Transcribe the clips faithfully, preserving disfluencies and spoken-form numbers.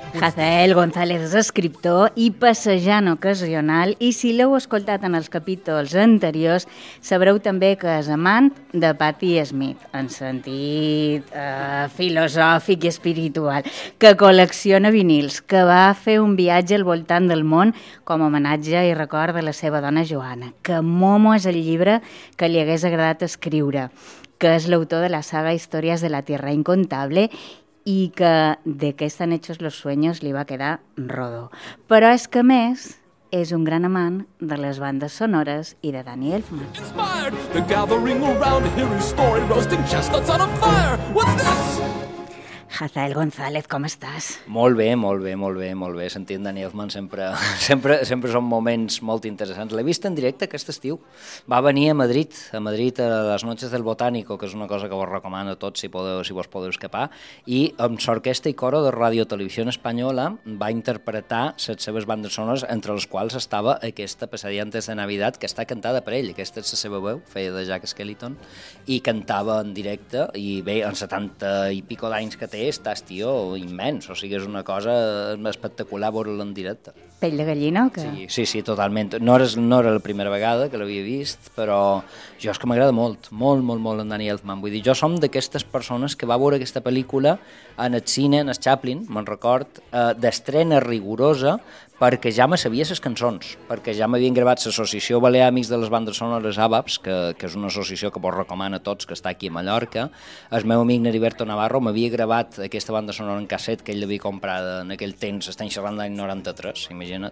Hazael González és escriptor i passejant ocasional, i si l'heu escoltat en els capítols anteriors, sabreu també que és amant de Patti Smith, en sentit eh, filosòfic i espiritual, que col·lecciona vinils, que va fer un viatge al voltant del món com a homenatge i record de la seva dona Joana, que Momo és el llibre que li hagués agradat escriure, que és l'autor de la saga Històries de la Tierra Incontable i que de què estan hechos los sueños li va quedar rodó. Però és que, més, és un gran amant de les bandes sonores i de Danny Elfman. The gathering around here is story roasting chestnuts on a fire. What's this? Hazael González, com estàs? Molt bé, molt bé, molt bé, molt bé. Sentint Danny Elfman sempre, sempre, sempre són moments molt interessants. L'he vist en directe aquest estiu. Va venir a Madrid, a Madrid a les Noches del Botánico, que és una cosa que vos recomano a tots si, podeu, si vos podeu escapar, i amb l'orquestra i coro de Radio Televisió Espanyola va interpretar les seves bandes sonores, entre les quals estava aquesta Pesadilla antes de Navidad, que està cantada per ell. Aquesta és la seva veu, feia de Jack Skellington, i cantava en directe, i bé, en setanta i pico d'anys que té, estàs, tio, immens, o sigui, és una cosa espectacular veure-la en directe. Pell de gallina o què? Sí, sí, sí, totalment. No era, no era la primera vegada que l'havia vist, però jo és que m'agrada molt, molt, molt, molt en Danny Elfman. Vull dir, jo som d'aquestes persones que va veure aquesta pel·lícula en el cine, en el Chaplin, me'n record, eh, d'estrena rigorosa, perquè ja me sabia les cançons, perquè ja m'havien gravat l'Associació Balear Amics de les Bandes Sonores A B A P S, que, que és una associació que vos recomana a tots, que està aquí a Mallorca. El meu amic Neriberto Navarro m'havia gravat aquesta banda sonora en casset que ell l'havia comprada en aquell temps, estem xerrant l'any noranta-tres, imagina't.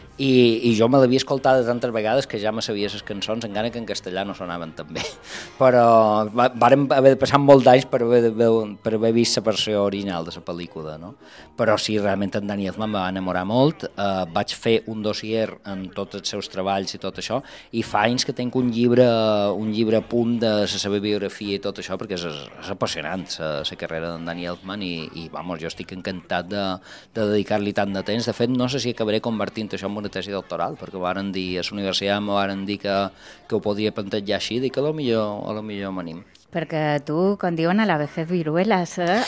I, i jo me l'havia escoltada tantes vegades que ja me sabia les cançons, encara que en castellà no sonaven tan bé. Però vàrem haver de passar molt d'anys per haver, per haver vist la versió original de la pel·lícula, no? Però sí, realment en Danny Elfman me va enamorar molt. Uh, vaig fer un dossier en tots els seus treballs i tot això, i fa anys que tinc un llibre, un llibre a punt de la seva biografia i tot això, perquè és, és apassionant la carrera d'en Danny Elfman, i, i vamos, jo estic encantat de, de dedicar-li tant de temps. De fet, no sé si acabaré convertint això en una tesi doctoral, perquè varen dir, a la universitat m'ho varen dir que, que ho podia plantejar així, i que a lo millor, a lo millor m'anim. Perquè tu, com diuen, a la vejez viruelas, eh?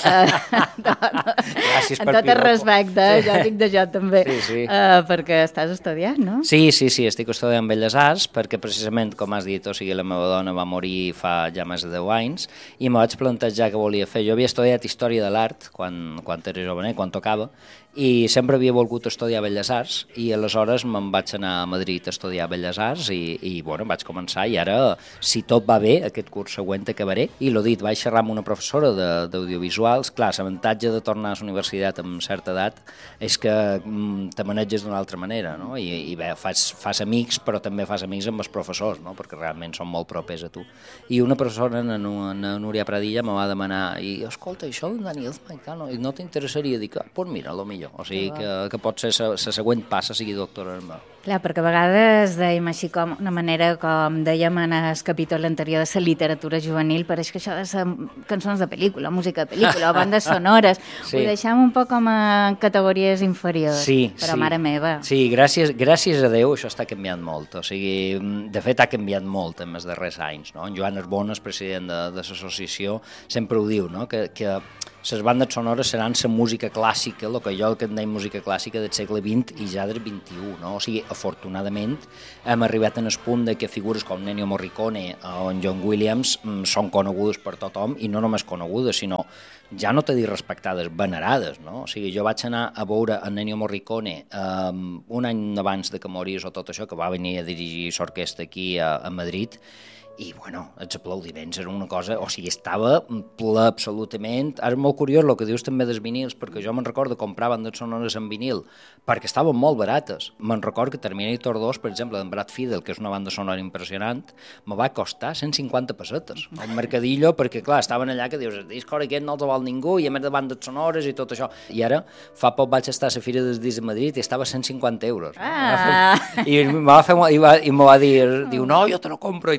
Gràcies per en tot el respecte, sí. Jo dic de jo també, sí, sí. Uh, perquè estàs estudiant, no? Sí, sí, sí, estic estudiant Belles Arts, perquè precisament, com has dit, o sigui, la meva dona va morir fa ja més de deu anys, i me vaig plantejar què volia fer. Jo havia estudiat Història de l'Art quan, quan era jovenet, quan tocava, i sempre havia volgut estudiar Belles Arts, i aleshores me'n vaig anar a Madrid a estudiar Belles Arts, i, i bueno, vaig començar, i ara, si tot va bé, aquest curs següent acabaré, i l'ho dit, vaig xerrar amb una professora d'audiovisuals. Clar, l'avantatge de tornar a la universitat amb certa edat és que mm, te maneges d'una altra manera, no? I, i bé, fas, fas amics, però també fas amics amb els professors, no? Perquè realment són molt propers a tu. I una professora, na, na Núria Pradilla, me va demanar, i escolta, això d'en Danny Elfman, no, no t'interessaria? Dic, ah, doncs mira, lo millor. O sigui, que, que pot ser la següent passa sigui doctora en meu. Clar, perquè a vegades dèiem així com una manera, com dèiem en el capítol anterior de la literatura juvenil, pareix que això de ser cançons de pel·lícula, música de pel·lícula, o bandes sonores, sí. Ho deixem un poc com a categories inferiors, sí, però sí. Mare meva. Sí, gràcies, gràcies a Déu això està canviant molt, o sigui, de fet ha canviat molt en els darrers anys, no? En Joan Arbona, el president de, de l'associació, sempre ho diu, no? que, que les bandes sonores seran la música clàssica, el que jo que en deim música clàssica del segle vint i ja del vint-i-u, no? O sigui, afortunadament hem arribat en el punt de que figures com Ennio Morricone o en John Williams mm, són conegudes per tothom, i no només conegudes, sinó ja no t'he dit respectades, venerades, no? O sigui, jo vaig anar a veure en Ennio Morricone um, un any abans de que morís o tot això, que va venir a dirigir l'orquestra aquí a, a Madrid, i, bueno, els aplaudiments eren una cosa... O sigui, estava ple absolutament... Ara és molt curiós el que dius també dels vinils, perquè jo me'n recordo comprar bandes sonores en vinil, perquè estaven molt barates. Me'n recordo que Terminator dos, per exemple, d'en Brad Fiedel, que és una banda sonora impressionant, me va costar cent cinquanta pessetes al mercadillo, perquè, clar, estaven allà que dius, el disc aquest no els val ningú, i a més de bandes sonores i tot això. I ara, fa poc vaig estar a la Fira dels Discs de Madrid i estava a cent cinquanta euros. Ah. I me va fer... I, va, i me va dir, diu, no, jo te lo compro i tal. Dic, no,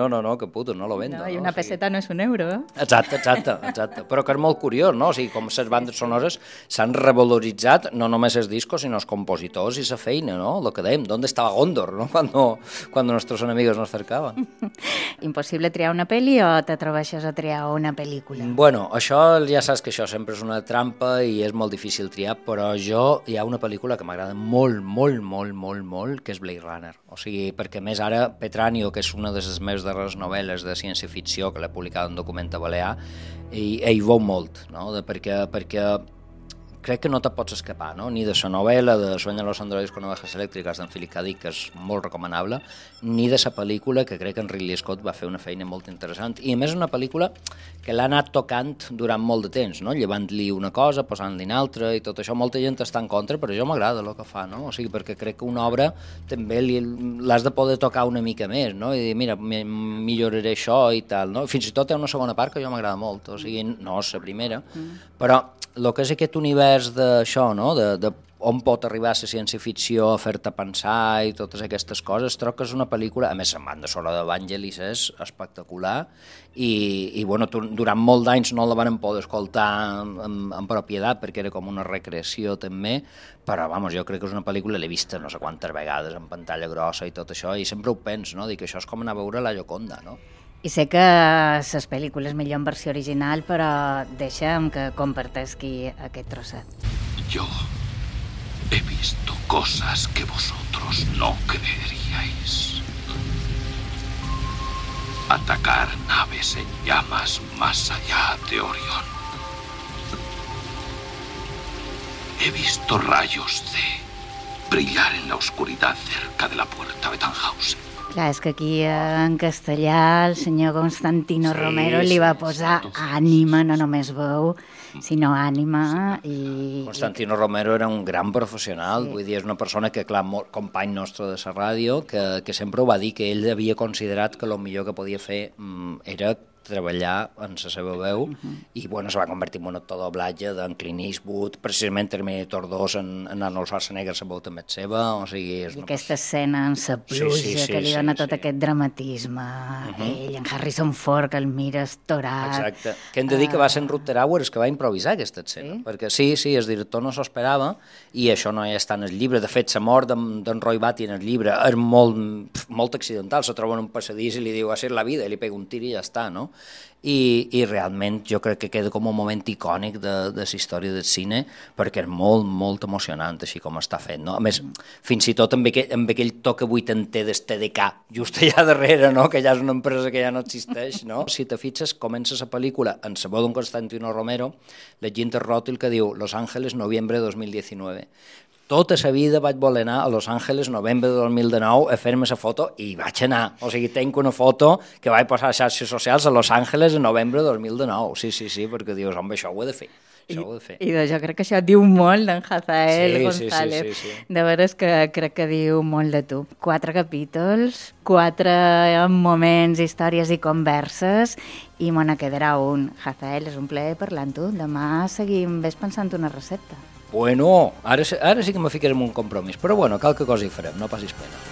no, no, que puto, no lo vendo. No, I no? una O sigui... peseta no és un euro, eh? Exacte, exacte, exacte. Però que és molt curiós, no? O sigui, com les bandes sonores s'han revaloritzat no només els discos, sinó els compositors i la feina, no? Lo que dèiem, ¿dónde estaba Gondor, no? Cuando, cuando nuestros enemigos nos cercaven. Impossible triar una pel·li o t'atreveixes a triar una pel·lícula? Bueno, això ja saps que això sempre és una trampa i és molt difícil triar, però jo hi ha una pel·lícula que m'agrada molt, molt, molt, molt, molt, que és Blade Runner. O sigui, perquè més ara Petranio, que és una de les meves darreres novel·les de ciència-ficció, que l'he publicat en document a balear, i, i hi veu molt, no? De, perquè, perquè crec que no te pots escapar, no? Ni de la novel·la de Sueñan los androides con ovejas elèctriques d'en Philip K. Dick, que és molt recomanable, ni de la pel·lícula, que crec que en Ridley Scott va fer una feina molt interessant. I a més és una pel·lícula que l'ha anat tocant durant molt de temps, no? Llevant-li una cosa, posant-li una altra, i tot això. Molta gent està en contra, però jo m'agrada el que fa, no? O sigui, perquè crec que una obra també l'has de poder tocar una mica més, no? I dir, mira, milloraré això i tal, no? Fins i tot hi ha una segona part que jo m'agrada molt, o sigui, no és la primera, però el que és aquest univers d'això, no? De, de on pot arribar la ciència-ficció a fer-te pensar i totes aquestes coses, trobo que és una pel·lícula, a més, la banda sonora de Vangelis és espectacular i, i bueno, durant molt d'anys no la van poder escoltar en, en propietat perquè era com una recreació també, però vamos, jo crec que és una pel·lícula, l'he vista no sé quantes vegades en pantalla grossa i tot això, i sempre ho penso, no? Dic que això és com anar a veure la Gioconda, no? I sé que les pel·lícules millor en versió original, però deixa'm que compartesqui aquest trosset. Yo he visto cosas que vosotros no creeríais. Atacar naves en llamas más allá de Orión. He visto rayos de brillar en la oscuridad cerca de la puerta de Tannhausen. Clar, és que aquí en castellà el senyor Constantino Sí, Romero li sí, va sí, posar sí. ànima, no només veu, sinó ànima. I... Constantino Romero era un gran professional, Sí. vull dir, és una persona que, clar, molt, company nostre de la ràdio, que, que sempre ho va dir, que ell havia considerat que el millor que podia fer mm, era treballar en la seva veu, uh-huh. i bueno, es va convertir en un actor de doblatge d'en Clint Eastwood, precisament Terminator dos en, en Arnold Schwarzenegger la veu també és seva, o sigui... És I una aquesta escena en sa pluja Sí, sí, sí, que li sí, dona sí. tot aquest dramatisme, uh-huh. ell, en Harrison Ford, que el mira estorat... Exacte. Que hem de dir que va ser en Rutger Hauer que va improvisar aquesta escena, Sí? perquè sí, sí, el director no s'ho esperava i això no hi està en el llibre. De fet, la mort d'en Roy Batty en el llibre és molt, molt accidental, se troba en un passadís i li diu, ha ser la vida, i li pega un tir i ja està, no? I, i realment jo crec que queda com un moment icònic de, de la història del cine perquè és molt, molt emocionant així com està fet, no? A més, fins i tot amb aquell, amb aquell toc vuitanta del T D K just allà darrere, no? Que ja és una empresa que ja no existeix, no? Si te fixes, comença la pel·lícula en la veu d'un Constantino Romero llegint el ròtil que diu Los Ángeles, noviembre de dos mil diecinueve. Tota la vida vaig voler anar a Los Ángeles, novembre de dos mil dinou, a fer-me la foto i vaig anar. O sigui, tenc una foto que vaig posar a xarxes socials a Los Ángeles en novembre de dos mil dinou. Sí, sí, sí, perquè dius, home, això ho he de fer. Això ho he de fer. I, i jo crec que això diu molt d'en Hazael Sí, González. sí, sí, sí, sí. De veres que crec que diu molt de tu. Quatre capítols, quatre moments, històries i converses, i me n'ha quedarà un. Hazael, és un plaer parlar amb tu. Demà seguim ves pensant una recepta. Bueno, ara, ara sí que me ficaré en un compromís, però bueno, qualque cosa hi farem, no passis pena.